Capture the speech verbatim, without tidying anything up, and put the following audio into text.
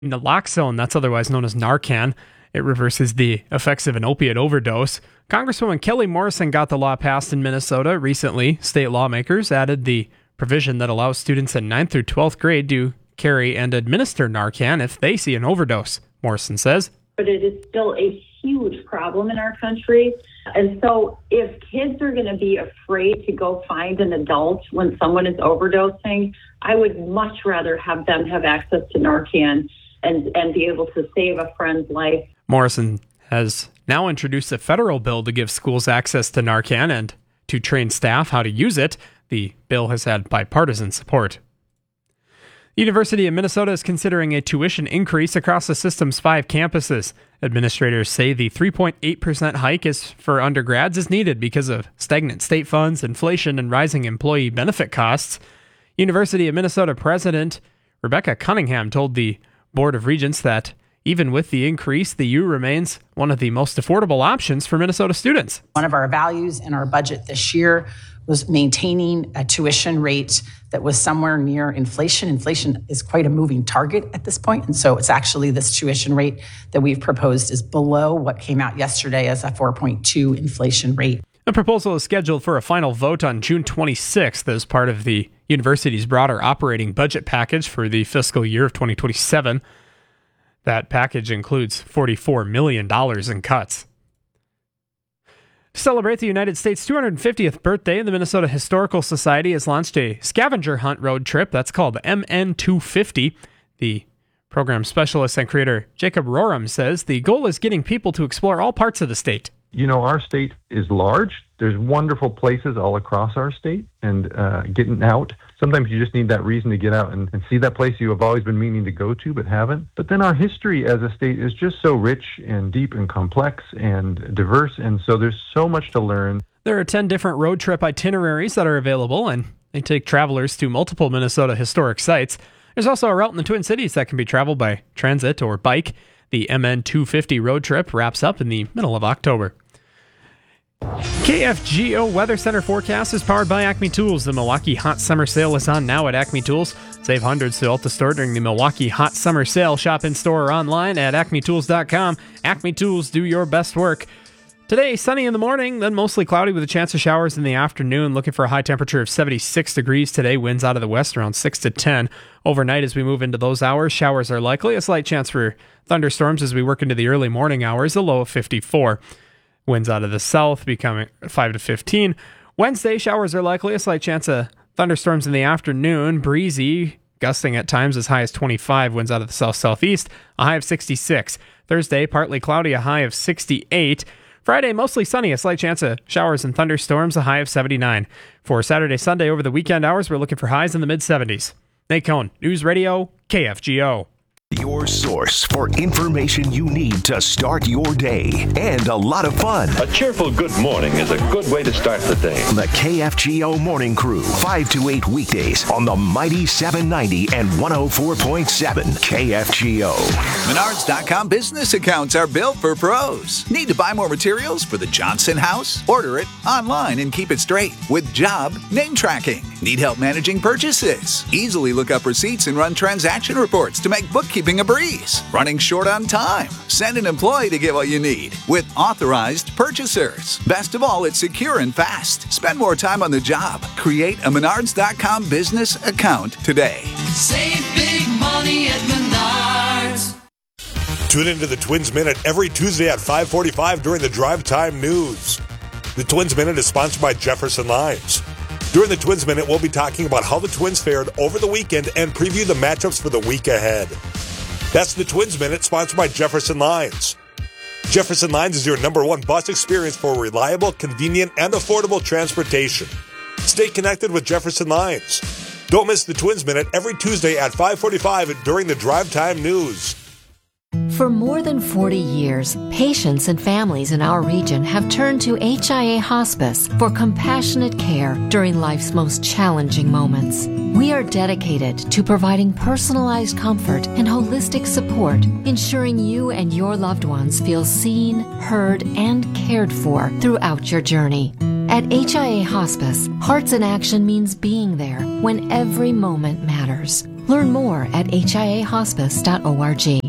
Naloxone, that's otherwise known as Narcan. It reverses the effects of an opiate overdose. Congresswoman Kelly Morrison got the law passed in Minnesota recently. State lawmakers added the provision that allows students in ninth through twelfth grade to carry and administer Narcan if they see an overdose, Morrison says. But it is still a huge problem in our country. And so if kids are going to be afraid to go find an adult when someone is overdosing, I would much rather have them have access to Narcan and, and be able to save a friend's life. Morrison has now introduced a federal bill to give schools access to Narcan and to train staff how to use it. The bill has had bipartisan support. The University of Minnesota is considering a tuition increase across the system's five campuses. Administrators say the three point eight percent hike is for undergrads is needed because of stagnant state funds, inflation, and rising employee benefit costs. University of Minnesota President Rebecca Cunningham told the Board of Regents that even with the increase, the U remains one of the most affordable options for Minnesota students. One of our values in our budget this year was maintaining a tuition rate that was somewhere near inflation. Inflation is quite a moving target at this point, and so it's actually this tuition rate that we've proposed is below what came out yesterday as a four point two inflation rate. The proposal is scheduled for a final vote on June twenty-sixth as part of the university's broader operating budget package for the fiscal year of twenty twenty-seven. That package includes forty-four million dollars in cuts. To celebrate the United States' two hundred fiftieth birthday, the Minnesota Historical Society has launched a scavenger hunt road trip that's called M N two fifty. The program specialist and creator Jacob Roram says the goal is getting people to explore all parts of the state. You know, our state is large. There's wonderful places all across our state, and uh, getting out. Sometimes you just need that reason to get out and, and see that place you have always been meaning to go to but haven't. But then our history as a state is just so rich and deep and complex and diverse, and so there's so much to learn. There are ten different road trip itineraries that are available, and they take travelers to multiple Minnesota historic sites. There's also a route in the Twin Cities that can be traveled by transit or bike. The M N two fifty road trip wraps up in the middle of October. K F G O Weather Center forecast is powered by Acme Tools. The Milwaukee Hot Summer Sale is on now at Acme Tools. Save hundreds throughout the store during the Milwaukee Hot Summer Sale. Shop in store or online at acme tools dot com. Acme Tools, do your best work. Today, sunny in the morning, then mostly cloudy with a chance of showers in the afternoon. Looking for a high temperature of seventy-six degrees today. Winds out of the west around six to ten. Overnight, as we move into those hours, showers are likely. A slight chance for thunderstorms as we work into the early morning hours. A low of fifty-four. Winds out of the south becoming five to fifteen. Wednesday, showers are likely. A slight chance of thunderstorms in the afternoon. Breezy, gusting at times as high as twenty-five. Winds out of the south-southeast. A high of sixty-six. Thursday, partly cloudy. A high of sixty-eight. Friday, mostly sunny. A slight chance of showers and thunderstorms. A high of seventy-nine. For Saturday, Sunday, over the weekend hours, we're looking for highs in the mid-seventies. Nate Cohn, News Radio, K F G O. Your source for information you need to start your day and a lot of fun. A cheerful good morning is a good way to start the day. The K F G O Morning Crew, five to eight weekdays on the mighty seven ninety and one oh four point seven K F G O. Menards dot com business accounts are built for pros. Need to buy more materials for the Johnson house? Order it online and keep it straight with job name tracking. Need help managing purchases? Easily look up receipts and run transaction reports to make bookkeeping a breeze. Running short on time? Send an employee to get what you need with authorized purchasers. Best of all, it's secure and fast. Spend more time on the job. Create a Menards dot com business account today. Save big money at Menards. Tune into the Twins Minute every Tuesday at five forty-five during the Drive Time News. The Twins Minute is sponsored by Jefferson Limes. During the Twins Minute, we'll be talking about how the Twins fared over the weekend and preview the matchups for the week ahead. That's the Twins Minute, sponsored by Jefferson Lines. Jefferson Lines is your number one bus experience for reliable, convenient, and affordable transportation. Stay connected with Jefferson Lines. Don't miss the Twins Minute every Tuesday at five forty-five during the Drive Time News. For more than forty years, patients and families in our region have turned to H I A Hospice for compassionate care during life's most challenging moments. We are dedicated to providing personalized comfort and holistic support, ensuring you and your loved ones feel seen, heard, and cared for throughout your journey. At H I A Hospice, Hearts in Action means being there when every moment matters. Learn more at h i a hospice dot org.